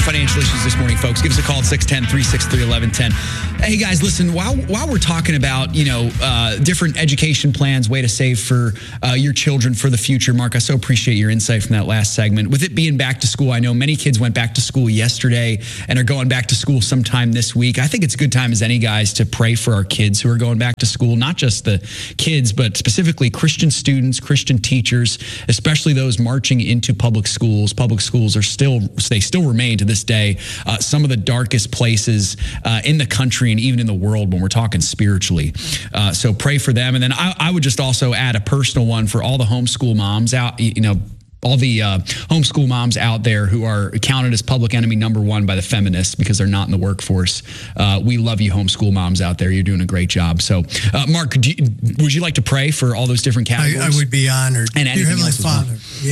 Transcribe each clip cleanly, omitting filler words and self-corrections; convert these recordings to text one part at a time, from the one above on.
financial issues this morning, folks, give us a call at 610-363-1110. Hey, guys, listen, while we're talking about, different education plans, way to save for your children for the future, Mark, I so appreciate your insight from that last segment. With it being back to school, I know many kids went back to school yesterday and are going back to school sometime this week. I think it's a good time as any, guys, to pray for our kids who are going back to school, not just the kids, but specifically Christian students, Christian teachers, especially those marching into public schools. Public schools they still remain to this day some of the darkest places in the country and even in the world when we're talking spiritually. So pray for them. And then I would just also add a personal one for all the homeschool moms out, all the homeschool moms out there who are counted as public enemy number one by the feminists because they're not in the workforce. We love you, homeschool moms out there. You're doing a great job. So, Mark, would you like to pray for all those different categories? I would be honored. And Dear Heavenly Father,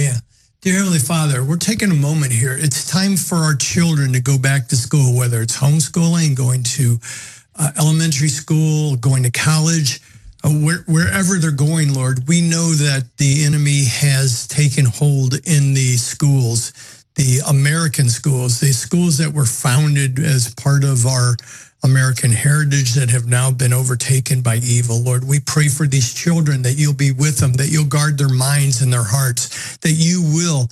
Dear Heavenly Father, we're taking a moment here. It's time for our children to go back to school, whether it's homeschooling, going to elementary school, going to college, wherever they're going, Lord. We know that the enemy has taken hold in the schools, the American schools, the schools that were founded as part of our American heritage that have now been overtaken by evil. Lord, we pray for these children that you'll be with them, that you'll guard their minds and their hearts, that you will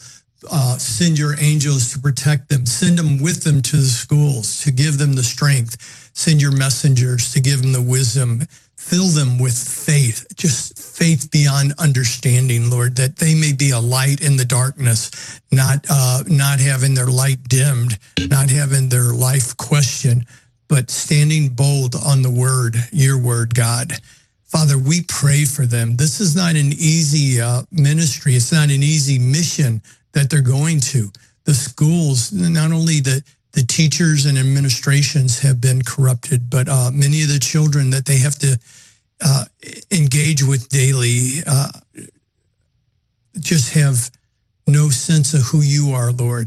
send your angels to protect them, send them with them to the schools to give them the strength, send your messengers to give them the wisdom, fill them with faith, just faith beyond understanding, Lord, that they may be a light in the darkness, not having their light dimmed, not having their life questioned, but standing bold on the word, your word, God. Father, we pray for them. This is not an easy ministry. It's not an easy mission that they're going to. The schools, not only the teachers and administrations have been corrupted, but many of the children that they have to engage with daily just have no sense of who you are, Lord.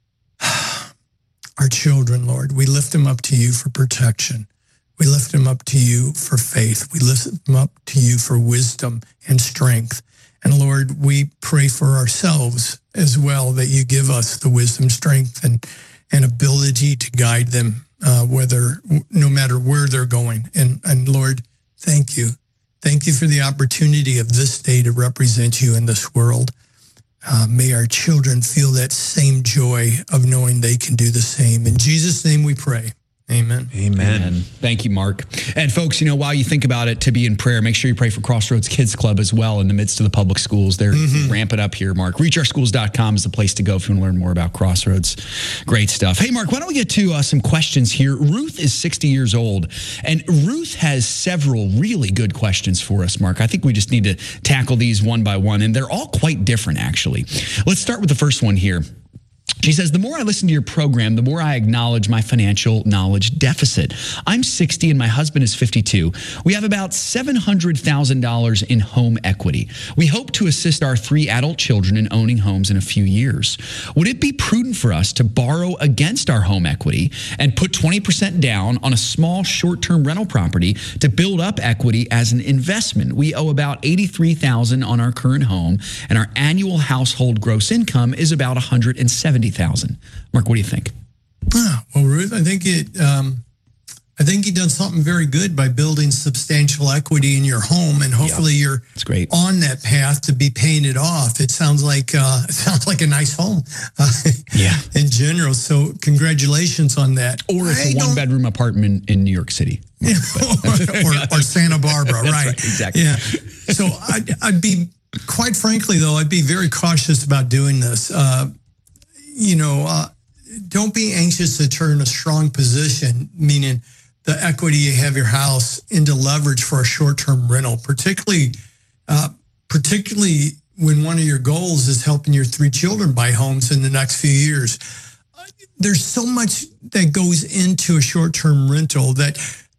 Our children, Lord, we lift them up to you for protection. We lift them up to you for faith. We lift them up to you for wisdom and strength. And Lord, we pray for ourselves as well, that you give us the wisdom, strength, and ability to guide them, no matter where they're going. And Lord, thank you. Thank you for the opportunity of this day to represent you in this world. May our children feel that same joy of knowing they can do the same. In Jesus' name we pray. Amen. Amen. Thank you, Mark. And folks, while you think about it to be in prayer, make sure you pray for Crossroads Kids Club as well in the midst of the public schools. They're ramping up here, Mark. ReachOurSchools.com is the place to go if you want to learn more about Crossroads. Great stuff. Hey, Mark, why don't we get to some questions here? Ruth is 60 years old, and Ruth has several really good questions for us, Mark. I think we just need to tackle these one by one, and they're all quite different, actually. Let's start with the first one here. She says, the more I listen to your program, the more I acknowledge my financial knowledge deficit. I'm 60 and my husband is 52. We have about $700,000 in home equity. We hope to assist our 3 adult children in owning homes in a few years. Would it be prudent for us to borrow against our home equity and put 20% down on a small short-term rental property to build up equity as an investment? We owe about $83,000 on our current home, and our annual household gross income is about $170,000. Mark, what do you think? Well, Ruth, I think you done something very good by building substantial equity in your home, and hopefully you're on that path to be paying it off. It sounds like a nice home, in general. So congratulations on that. Or it's a 1-bedroom apartment in New York City, or Santa Barbara, right? Exactly. Yeah. So I'd be, quite frankly, though, I'd be very cautious about doing this. Don't be anxious to turn a strong position, meaning the equity you have your house, into leverage for a short-term rental, particularly when one of your goals is helping your 3 children buy homes in the next few years. There's so much that goes into a short-term rental that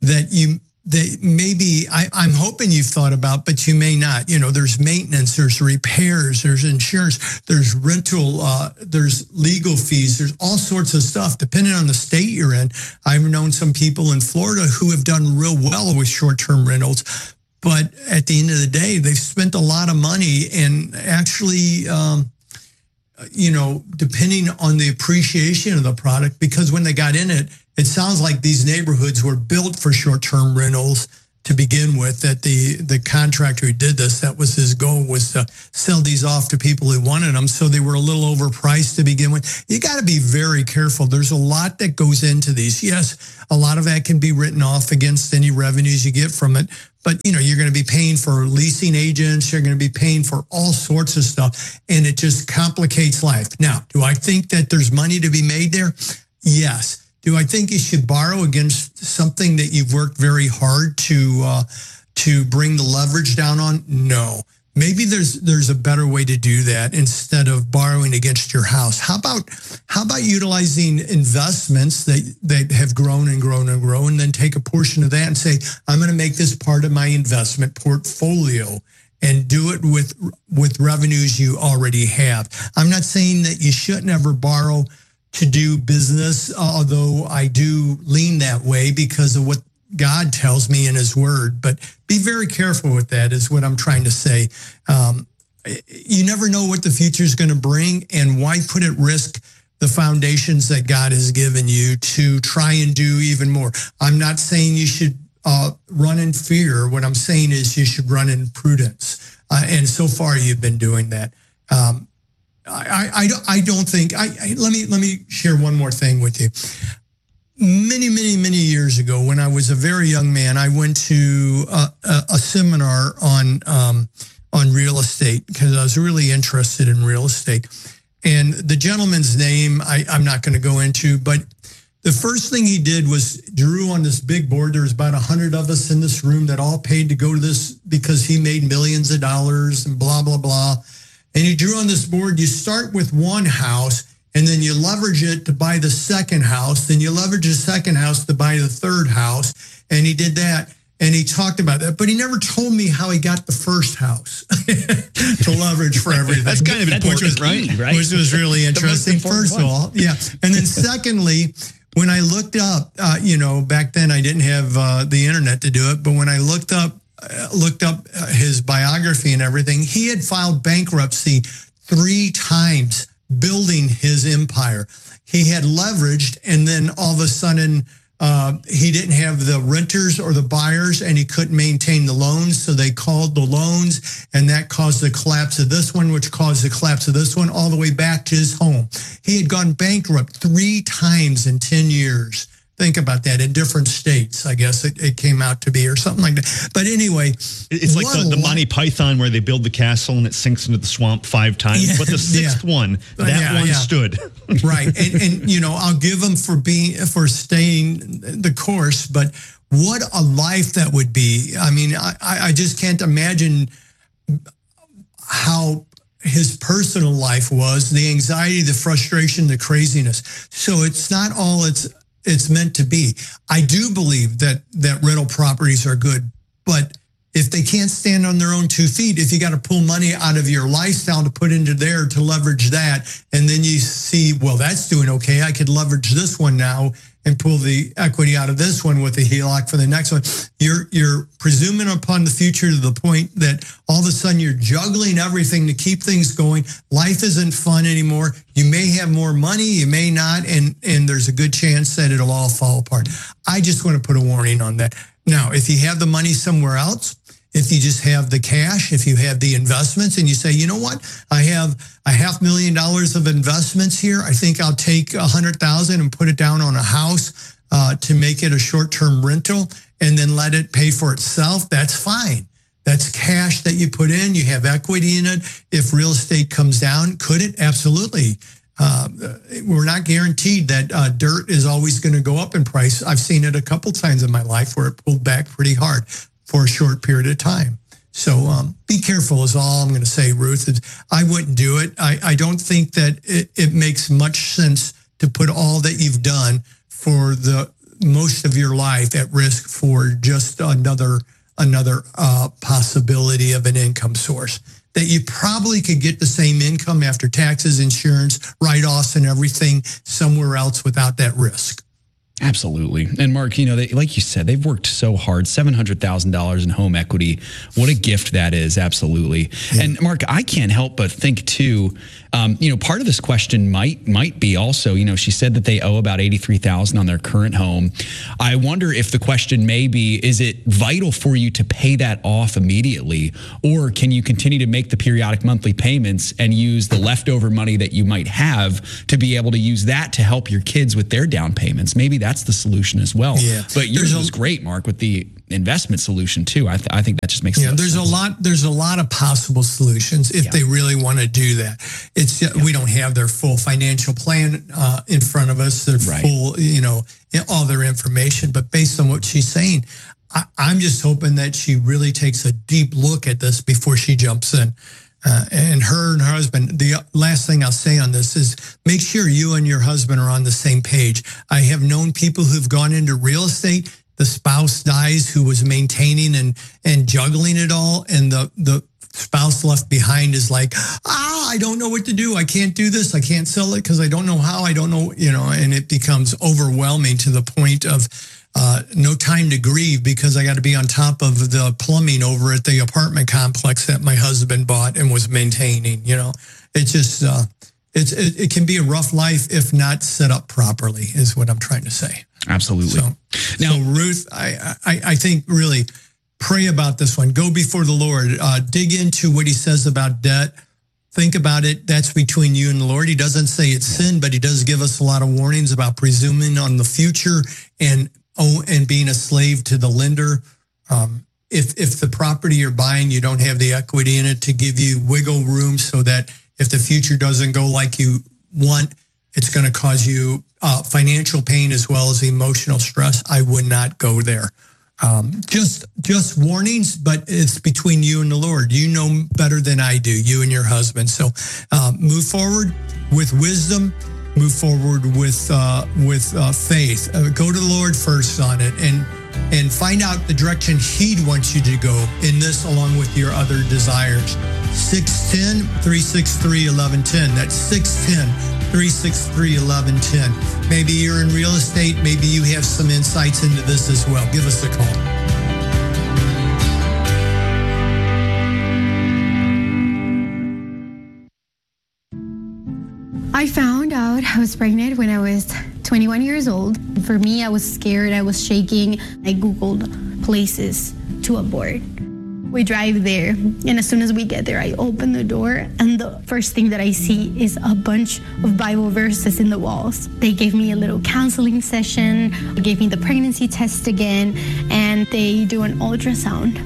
maybe I'm hoping you've thought about, but you may not. There's maintenance, there's repairs, there's insurance, there's rental, there's legal fees, there's all sorts of stuff depending on the state you're in. I've known some people in Florida who have done real well with short-term rentals, but at the end of the day, they've spent a lot of money, and actually depending on the appreciation of the product, because when they got in it, it sounds like these neighborhoods were built for short-term rentals to begin with, that the contractor who did this, that was his goal, was to sell these off to people who wanted them. So they were a little overpriced to begin with. You got to be very careful. There's a lot that goes into these. Yes, a lot of that can be written off against any revenues you get from it. But, you're going to be paying for leasing agents. You're going to be paying for all sorts of stuff. And it just complicates life. Now, do I think that there's money to be made there? Yes. Do I think you should borrow against something that you've worked very hard to bring the leverage down on? No. Maybe there's a better way to do that instead of borrowing against your house. How about utilizing investments that have grown and grown and grown, and then take a portion of that and say, I'm going to make this part of my investment portfolio, and do it with revenues you already have. I'm not saying that you shouldn't ever borrow to do business, although I do lean that way because of what God tells me in his word. But be very careful with that, is what I'm trying to say. You never know what the future is going to bring, and why put at risk the foundations that God has given you to try and do even more. I'm not saying you should run in fear. What I'm saying is you should run in prudence. And so far you've been doing that. I don't think. Let me share one more thing with you. Many years ago, when I was a very young man, I went to a seminar on real estate because I was really interested in real estate. And the gentleman's name I'm not going to go into, but the first thing he did was drew on this big board. There was about 100 of us in this room that all paid to go to this because he made millions of dollars and blah blah blah. And he drew on this board, you start with one house, and then you leverage it to buy the second house. Then you leverage the second house to buy the third house. And he did that. And he talked about that. But he never told me how he got the first house to leverage for everything. That's kind of important, right? Which was really interesting, first of all. Yeah. And then secondly, when I looked up, back then I didn't have the internet to do it. But when I looked up his biography and everything, he had filed bankruptcy 3 times building his empire. He had leveraged, and then all of a sudden he didn't have the renters or the buyers, and he couldn't maintain the loans, so they called the loans, and that caused the collapse of this one, which caused the collapse of this one, all the way back to his home. He had gone bankrupt 3 times in 10 years. Think about that, in different states, I guess it came out to be, or something like that. But anyway. It's like the Monty Python where they build the castle and it sinks into the swamp 5 times. Yeah, but the 6th one, that one stood. Right. And I'll give them for staying the course, but what a life that would be. I mean, I just can't imagine how his personal life was, the anxiety, the frustration, the craziness. So it's not all it's meant to be. I do believe that rental properties are good, but if they can't stand on their own 2 feet, if you got to pull money out of your lifestyle to put into there to leverage that, and then you see, well, that's doing okay, I could leverage this one now and pull the equity out of this one with a HELOC for the next one. You're presuming upon the future to the point that all of a sudden you're juggling everything to keep things going. Life isn't fun anymore. You may have more money, you may not, and there's a good chance that it'll all fall apart. I just want to put a warning on that. Now, if you have the money somewhere else, if you just have the cash, if you have the investments, and you say, you know what, I have $500,000 of investments here. I think I'll take $100,000 and put it down on a house to make it a short-term rental, and then let it pay for itself. That's fine. That's cash that you put in. You have equity in it. If real estate comes down, could it? Absolutely. We're not guaranteed that dirt is always going to go up in price. I've seen it a couple times in my life where it pulled back pretty hard for a short period of time. So be careful is all I'm going to say, Ruth. I wouldn't do it. I don't think that it makes much sense to put all that you've done for the most of your life at risk for just another possibility of an income source. That you probably could get the same income after taxes, insurance, write-offs, and everything somewhere else without that risk. Absolutely. And Mark, like you said, they've worked so hard, $700,000 in home equity. What a gift that is. Absolutely. Yeah. And Mark, I can't help but think too, part of this question might be also, she said that they owe about $83,000 on their current home. I wonder if the question may be, is it vital for you to pay that off immediately? Or can you continue to make the periodic monthly payments and use the leftover money that you might have to be able to use that to help your kids with their down payments? Maybe that's the solution as well. Yeah. But yours was great, Mark, with the investment solution too. I think that just makes sense. There's a lot of possible solutions if they really want to do that. It's we don't have their full financial plan in front of us. Their full, all their information. But based on what she's saying, I'm just hoping that she really takes a deep look at this before she jumps in. And her husband, the last thing I'll say on this is make sure you and your husband are on the same page. I have known people who've gone into real estate. The spouse dies who was maintaining and juggling it all. And the spouse left behind is like, I don't know what to do. I can't do this. I can't sell it because I don't know how. I don't know, and it becomes overwhelming to the point of no time to grieve because I got to be on top of the plumbing over at the apartment complex that my husband bought and was maintaining. It's just, it can be a rough life if not set up properly is what I'm trying to say. Absolutely. Now, Ruth, I think really pray about this one. Go before the Lord. Dig into what he says about debt. Think about it. That's between you and the Lord. He doesn't say it's sin, but he does give us a lot of warnings about presuming on the future and being a slave to the lender. If the property you're buying, you don't have the equity in it to give you wiggle room so that if the future doesn't go like you want, it's going to cause you financial pain as well as emotional stress. I would not go there. Just warnings, but it's between you and the Lord. You know better than I do, you and your husband. So move forward with wisdom. Move forward with faith. Go to the Lord first on it and find out the direction He'd want you to go in this along with your other desires. 610-363-1110. That's 610-363-1110. Maybe you're in real estate. Maybe you have some insights into this as well. Give us a call. I found out I was pregnant when I was 21 years old. For me, I was scared. I was shaking. I Googled places to abort. We drive there, and as soon as we get there, I open the door, and the first thing that I see is a bunch of Bible verses in the walls. They gave me a little counseling session, they gave me the pregnancy test again, and they do an ultrasound.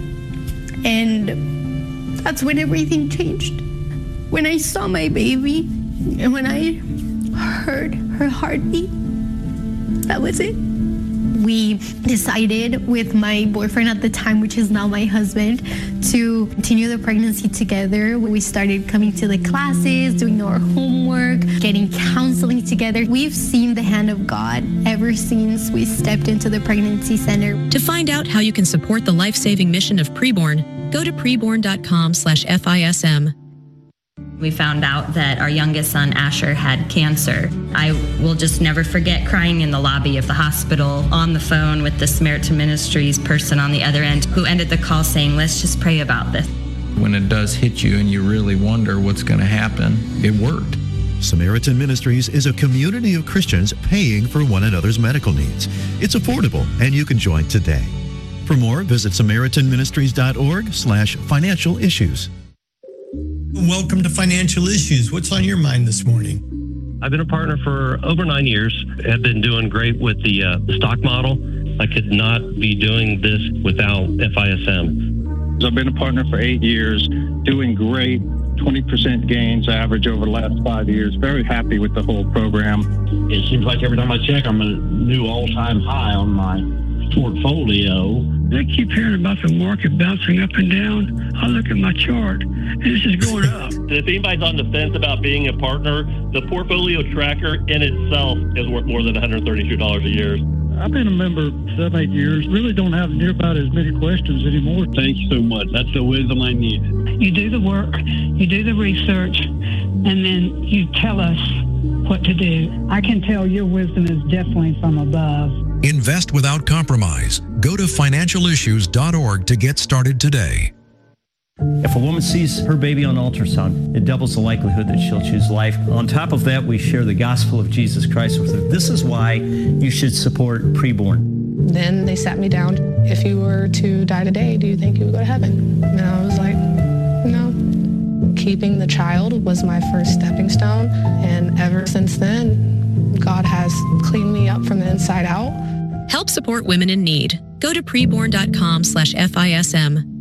And that's when everything changed. When I saw my baby, and when I heard her heartbeat, that was it. We decided with my boyfriend at the time, which is now my husband, to continue the pregnancy together. We started coming to the classes, doing our homework, getting counseling together. We've seen the hand of God ever since we stepped into the pregnancy center. To find out how you can support the life-saving mission of Preborn, go to preborn.com/FISM. We found out that our youngest son, Asher, had cancer. I will just never forget crying in the lobby of the hospital on the phone with the Samaritan Ministries person on the other end who ended the call saying, let's just pray about this. When it does hit you and you really wonder what's going to happen, it worked. Samaritan Ministries is a community of Christians paying for one another's medical needs. It's affordable and you can join today. For more, visit SamaritanMinistries.org/financial issues. Welcome to Financial Issues. What's on your mind this morning? I've been a partner for over 9 years. Have been doing great with the stock model. I could not be doing this without FISM. I've been a partner for 8 years, doing great, 20% gains average over the last 5 years. Very happy with the whole program. It seems like every time I check, I'm a new all-time high on my portfolio. I keep hearing about the market bouncing up and down. I look at my chart, and it's just going up. If anybody's on the fence about being a partner, the portfolio tracker in itself is worth more than $132 a year. I've been a member 7-8 years. Really don't have near about as many questions anymore. Thank you so much. That's the wisdom I need. You do the work, you do the research, and then you tell us what to do. I can tell your wisdom is definitely from above. Invest without compromise. Go to financialissues.org to get started today. If a woman sees her baby on ultrasound, it doubles the likelihood that she'll choose life. On top of that, we share the gospel of Jesus Christ with her. This is why you should support Preborn. Then they sat me down. If you were to die today, do you think you would go to heaven? And I was like, no. Keeping the child was my first stepping stone. And ever since then, God has cleaned me up from the inside out. Help support women in need. Go to preborn.com/FISM.